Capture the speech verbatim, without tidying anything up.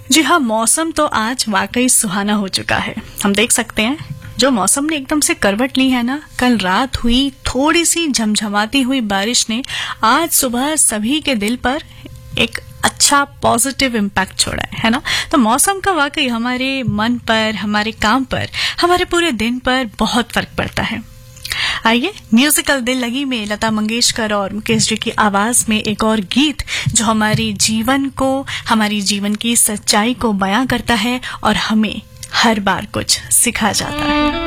जी हाँ, मौसम तो आज वाकई सुहाना हो चुका है। हम देख सकते हैं जो मौसम ने एकदम से करवट ली है ना, कल रात हुई थोड़ी सी झमझमाती हुई बारिश ने आज सुबह सभी के दिल पर एक अच्छा पॉजिटिव इम्पैक्ट छोड़ा है, है ना। तो मौसम का वाकई हमारे मन पर, हमारे काम पर, हमारे पूरे दिन पर बहुत फर्क पड़ता है। आइए म्यूजिकल दिल लगी में लता मंगेशकर और मुकेश जी की आवाज में एक और गीत जो हमारे जीवन को, हमारी जीवन की सच्चाई को बयां करता है और हमें हर बार कुछ सिखा जाता है।